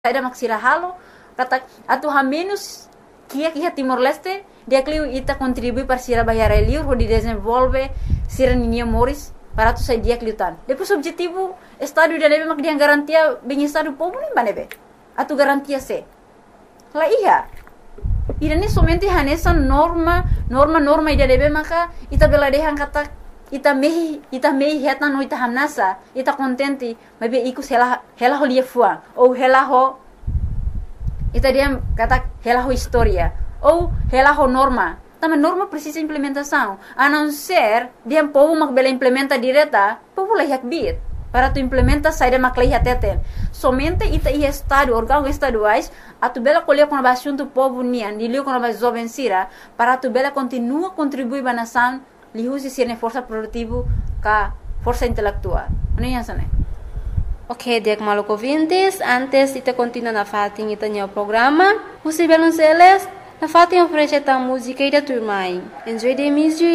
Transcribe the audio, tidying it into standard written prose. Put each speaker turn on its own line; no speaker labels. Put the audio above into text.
Ada maksira halo kata atu menos kia Timor-Leste dia kliu ita contribui para sira bayar liur ho di desenvolve sira ninia moris para tu sai dia kliutan depois objetivo estado da nebe mak dia garantia bem estado povo nem banebe atu garantia se la iya ida ni somente hanesa norma ida debe maka ita bela dehan kata ita mehi heta no ita hanasa ita contente mabe iku hela ho lia fuang ou hela ho ita dia kata hela ho historia ou hela ho norma também norma precisa implementação a não ser dia povo mak bela implementa direta povo lah yak bit para tu implementa sai de maklei hateten somente ita i estado órgão estaduais a tu bela colher com a assunto povo nian dilio com a jovem sira para tu bela continua contribuir ba nação lihusi sirne força produtivo ka força intelectual não é assim.
Ok, dek maluco ouvintes, antes de continuar na fatin ita o programa, você belum seles na fatin oferece a música e da turma. Enjoy the music.